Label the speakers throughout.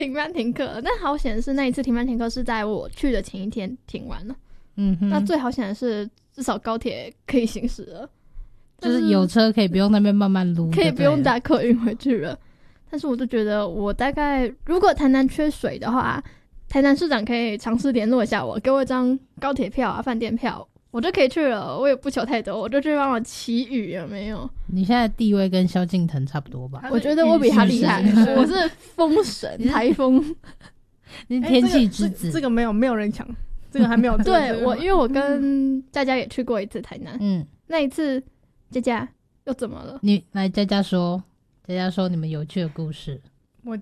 Speaker 1: 停班停课，但好险的是那一次停班停课是在我去的前一天停完了。那最好险的是至少高铁可以行驶了，
Speaker 2: 就是有车可以不用那边慢慢撸，
Speaker 1: 可以不用搭客运回去了。但是我就觉得我大概如果台南缺水的话，台南市长可以尝试联络一下我，给我一张高铁票啊饭店票，我就可以去了。我也不求太多，我就去帮我祈雨，有没有？
Speaker 2: 你现在地位跟萧敬腾差不多吧？
Speaker 1: 我觉得我比他厉害，我是风神台风，
Speaker 2: 你是天气之子。
Speaker 3: 这个没有人抢，这个还没有。
Speaker 1: 对，因为我跟佳佳也去过一次台南，那一次佳佳又怎么了？
Speaker 2: 你来佳佳说你们有趣的故事。
Speaker 3: 我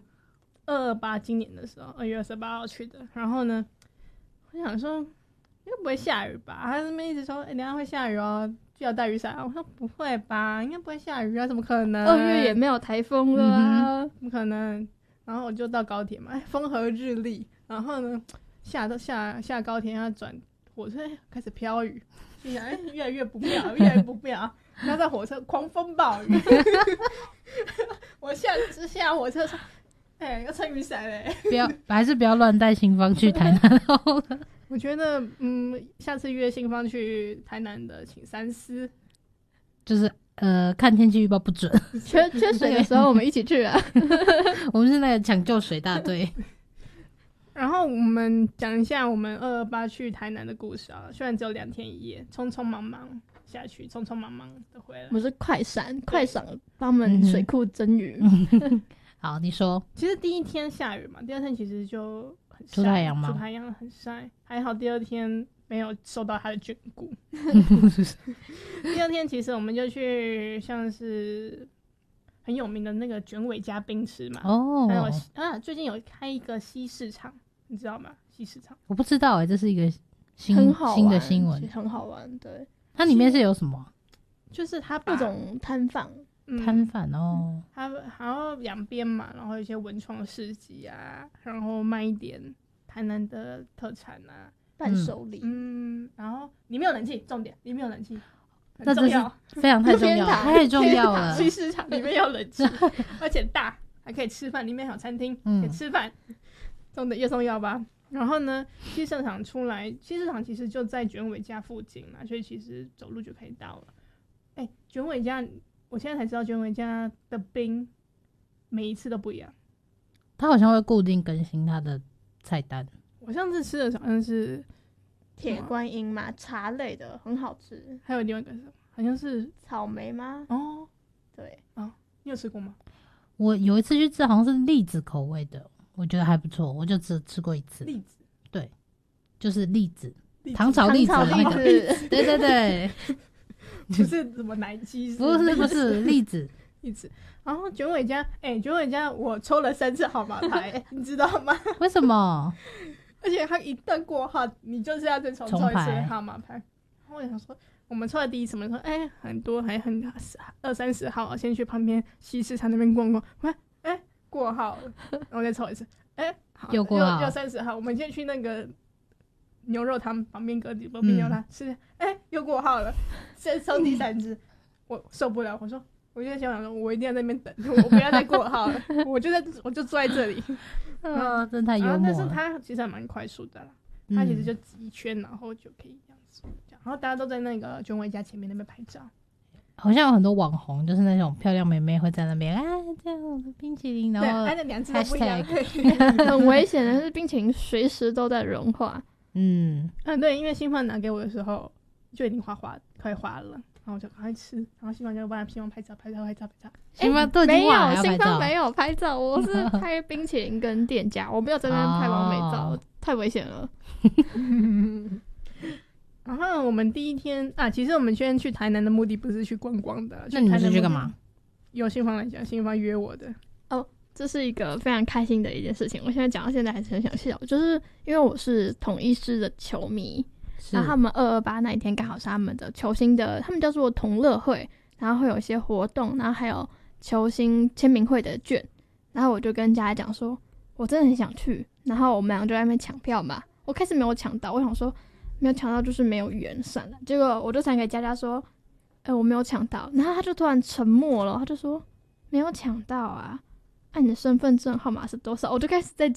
Speaker 3: 228今年的时候，2月28号去的，然后呢，我想说应该不会下雨吧？他那边一直说，等一下会下雨哦，记得带雨伞。我说不会吧，应该不会下雨啊，怎么可能？2
Speaker 1: 月也没有台风了啊，
Speaker 3: 怎么可能？然后我就到高铁嘛，风和日丽，然后呢，下高铁要转火车，开始飘雨，心想越来越不妙，越来越不妙。然后在火车狂风暴雨，我下火车说，要撑雨伞嘞。
Speaker 2: 还是不要乱带新芳去台南好了。
Speaker 3: 我觉得，下次约新芳去台南的，请三思。
Speaker 2: 就是看天气预报不准，
Speaker 1: 缺水的时候我们一起去啊。
Speaker 2: 我们是那个抢救水大队。
Speaker 3: 然后我们讲一下我们228去台南的故事啊，虽然只有2天1夜，匆匆忙忙下去，匆匆忙忙的回来。
Speaker 1: 我们是快闪帮我们水库蒸鱼。
Speaker 2: 好，你说。
Speaker 3: 其实第一天下雨嘛，第二天其实就很晒，
Speaker 2: 出太阳吗？
Speaker 3: 出太阳很晒，还好第二天没有受到它的眷顾。第二天其实我们就去像是很有名的那个卷尾家冰吃嘛，还有最近有开一个西市场，你知道吗？西市场
Speaker 2: 我不知道这是一个新的新闻，
Speaker 1: 很好玩。对，
Speaker 2: 它里面是有什么？
Speaker 3: 就是它
Speaker 1: 各种摊贩。
Speaker 3: 它然后两边嘛，然后有一些文创市集啊，然后卖一点台南的特产啊，
Speaker 1: 伴手礼。
Speaker 3: 然后里面有冷气，重点里面有冷气，
Speaker 2: 很重要，非常太重要了，太重要了。
Speaker 3: 去市场里面有冷气，而且大，还可以吃饭，里面还有餐厅，可以吃饭，重要吧？然后呢，西市场出来，西市场其实就在卷尾家附近嘛，所以其实走路就可以到了。卷尾家。我现在才知道卷尾家的冰每一次都不一样，
Speaker 2: 他好像会固定更新他的菜单。
Speaker 3: 我上次吃的好像是
Speaker 1: 铁观音嘛，茶类的很好吃。
Speaker 3: 还有另外一个好像是
Speaker 1: 草莓吗？对
Speaker 3: 你有吃过吗？
Speaker 2: 我有一次去吃好像是栗子口味的，我觉得还不错，我就只吃过一次。
Speaker 3: 栗子，
Speaker 2: 对，就是栗子，糖炒栗子那个。对对对。
Speaker 3: 不是什么奶鸡，
Speaker 2: 不是栗子。
Speaker 3: 然后卷尾家我抽了3次号码牌，你知道吗？
Speaker 2: 为什么？
Speaker 3: 而且他一旦过号，你就是要再重抽一次号码牌。然后我想说，我们抽的第一次，我们说很多还很20-30号，先去旁边西市场那边逛逛，过号了，然后再抽一次，
Speaker 2: 又过号，
Speaker 3: 又30号，我们先去那个牛肉汤旁边隔壁牛肉汤吃，又过号了，再抽第3次，我受不了，我就在想说，我一定要在那边等，我不要再过号了，我就坐在这里。
Speaker 2: 真太幽默了。
Speaker 3: 但是它其实还蛮快速的啦，它其实就挤一圈，然后就可以这样子，然后大家都在那个卷尾家前面那边拍照。
Speaker 2: 好像有很多网红，就是那种漂亮妹妹会在那边这样冰淇淋，然后
Speaker 3: 那2次都不一样。
Speaker 1: 很危险的是冰淇淋随时都在融化。
Speaker 3: 对，因为新芳拿给我的时候就已经快化了，然后我就赶快吃，然后新芳就帮新芳拍照。
Speaker 2: 新芳都已经化了要拍照。
Speaker 1: 新芳没有拍照，我是拍冰淇淋跟店家，我没有在那边拍完美照，太危险了。
Speaker 3: 然后我们第一天其实我们先去台南的目的不是去观光的。
Speaker 2: 那你们是去干嘛？
Speaker 3: 由新芳来讲，新芳约我的。
Speaker 1: 这是一个非常开心的一件事情，我现在讲到现在还是很想笑，就是因为我是统一狮的球迷，然后他们228那一天刚好是他们的球星的，他们叫做同乐会，然后会有一些活动，然后还有球星签名会的券，然后我就跟佳佳讲说，我真的很想去，然后我们俩就在那边抢票嘛，我开始没有抢到，我想说没有抢到就是没有缘算了，结果我就传给佳佳说，我没有抢到，然后他就突然沉默了，他就说没有抢到啊。 你的身份证号码是多少？我就开始在